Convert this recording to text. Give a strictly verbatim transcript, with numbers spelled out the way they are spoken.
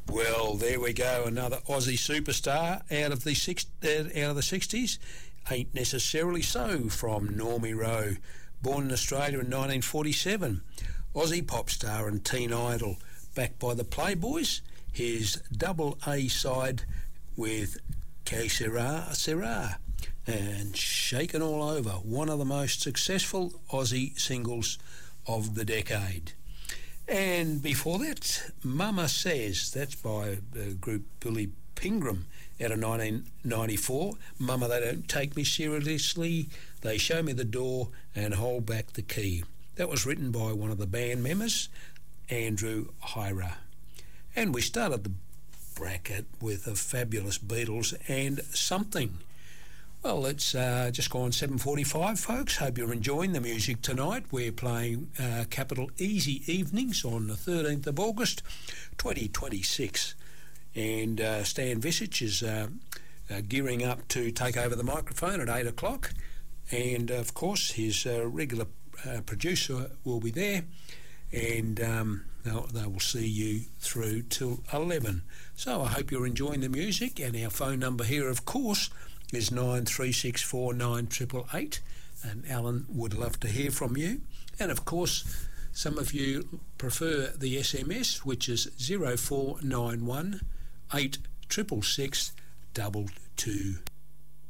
Well, there we go, another Aussie superstar out of the six, uh, out of the sixties. Ain't necessarily so, from Normie Rowe, born in Australia in nineteen forty-seven. Aussie pop star and teen idol, backed by the Playboys. His double A side with Que Sera Sera and Shaken All Over, one of the most successful Aussie singles of the decade. And before that, Mama Says, that's by the group Billy Pingram out of nineteen ninety-four. Mama, They Don't Take Me Seriously, They Show Me the Door and Hold Back the Key. That was written by one of the band members, Andrew Hyra. And we started the bracket with the fabulous Beatles and Something. Well, it's uh, just gone seven forty-five, folks. Hope you're enjoying the music tonight. We're playing uh, Capital Easy Evenings on the thirteenth of August, twenty twenty-six. And uh, Stan Visage is uh, uh, gearing up to take over the microphone at eight o'clock. And, of course, his uh, regular uh, producer will be there. And um, they'll, they will see you through till eleven. So I hope you're enjoying the music. And our phone number here, of course, is nine three six four nine eight eight eight, and Alan would love to hear from you. And of course, some of you prefer the S M S, which is zero four nine one eight six six six two two.